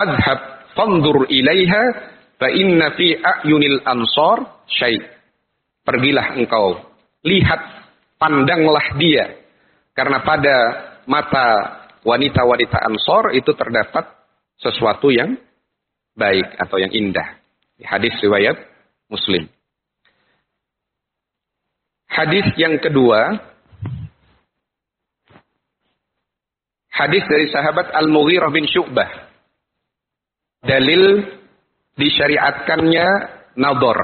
Adhab fanzur ilaiha fa inna fi a'yunil ansar syai'. Pergilah engkau, lihat, pandanglah dia, karena pada mata wanita-wanita Ansor itu terdapat sesuatu yang baik atau yang indah. Hadis riwayat Muslim. Hadis yang kedua, hadis dari sahabat Al-Mughirah bin Syu'bah. Dalil disyariatkannya nadhar.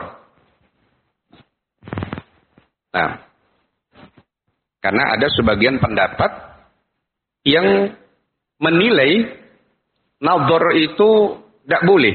Nah, karena ada sebagian pendapat yang menilai nadhar itu tidak boleh.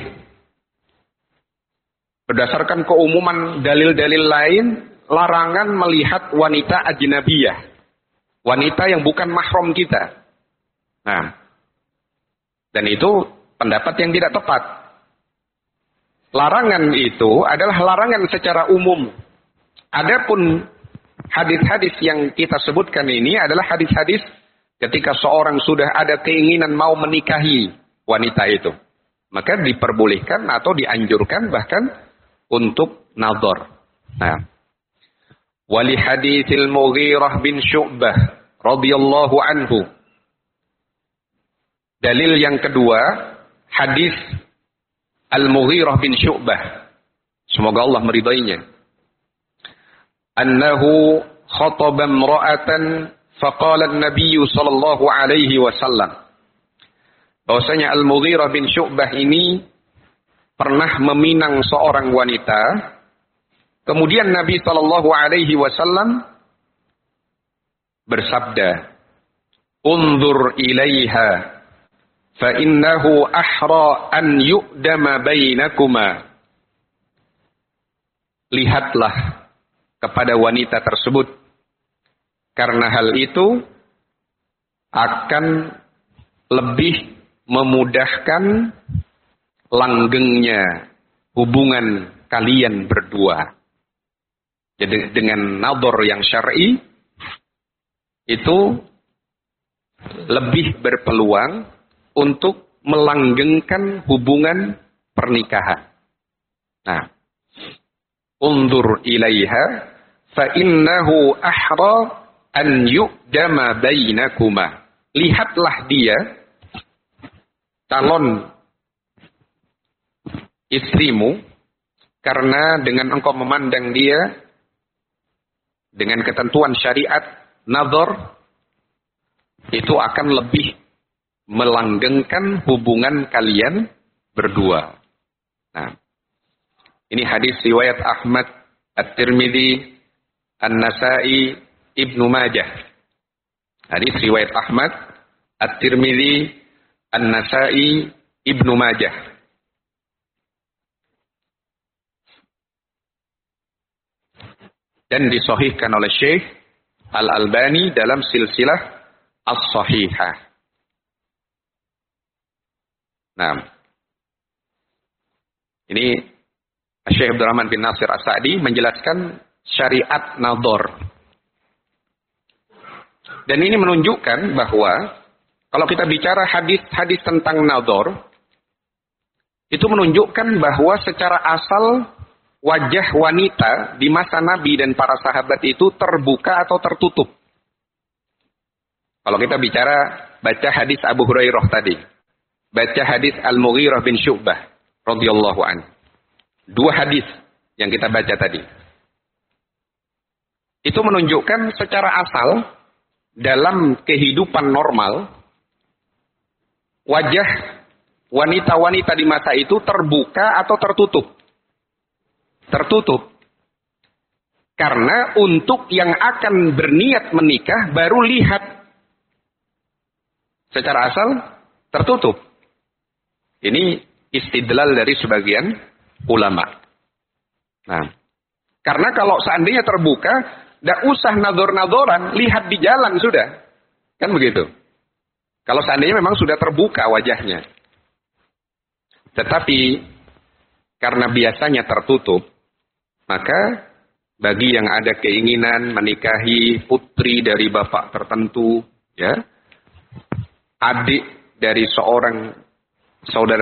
Berdasarkan keumuman dalil-dalil lain, larangan melihat wanita ajnabiyah, wanita yang bukan mahram kita. Nah, dan itu pendapat yang tidak tepat. Larangan itu adalah larangan secara umum. Adapun hadis-hadis yang kita sebutkan ini adalah hadis-hadis ketika seorang sudah ada keinginan mau menikahi wanita itu, maka diperbolehkan atau dianjurkan bahkan untuk nadhar. Nah, wali haditsil Mughirah bin Syu'bah radhiyallahu anhu. Dalil yang kedua, hadis Al-Mughirah bin Syu'bah. Semoga Allah meridainya. Annahu khataba imra'atan faqala an-nabiy sallallahu alaihi wasallam. Bahwasanya Al-Mughirah bin Syu'bah ini pernah meminang seorang wanita. Kemudian Nabi sallallahu alaihi wasallam bersabda, "Unzur ilaiha fa innahu ahra an yu'dama bainakuma." Lihatlah kepada wanita tersebut, karena hal itu akan lebih memudahkan langgengnya hubungan kalian berdua. Jadi dengan nadhar yang syar'i itu lebih berpeluang untuk melanggengkan hubungan pernikahan. Nah, unzur ilaiha fa innahu ahra an yu'dama bainakuma. Lihatlah dia, calon istrimu, karena dengan engkau memandang dia dengan ketentuan syariat nadhar, itu akan lebih melanggengkan hubungan kalian berdua. Nah, ini hadis riwayat Ahmad, At-Tirmidzi, An-Nasa'i, Ibnu Majah. Hadis riwayat Ahmad, At-Tirmidzi, An-Nasa'i, Ibnu Majah. Dan disahihkan oleh Syekh Al-Albani dalam silsilah As-Sahihah. Nah, ini Syekh Abdul Rahman bin Nasir As-Sa'di menjelaskan syariat nadhar. Dan ini menunjukkan bahwa kalau kita bicara hadis-hadis tentang nadhar, itu menunjukkan bahwa secara asal wajah wanita di masa Nabi dan para sahabat itu terbuka atau tertutup. Kalau kita bicara baca hadis Abu Hurairah tadi, baca hadis Al-Mughirah bin Syu'bah radhiyallahu anhu. Dua hadis yang kita baca tadi. Itu menunjukkan secara asal dalam kehidupan normal wajah wanita-wanita di masa itu terbuka atau tertutup. Tertutup. Karena untuk yang akan berniat menikah baru lihat. Secara asal tertutup. Ini istidlal dari sebagian ulama. Nah, karena kalau seandainya terbuka, tidak usah nadhor-nadhoran, lihat di jalan sudah. Kan begitu. Kalau seandainya memang sudah terbuka wajahnya. Tetapi karena biasanya tertutup, maka bagi yang ada keinginan menikahi putri dari bapak tertentu, ya, adik dari seorang saudara